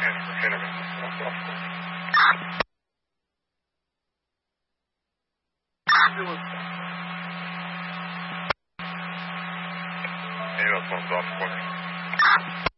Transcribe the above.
forget about this golf course. Maybe that's on golf course.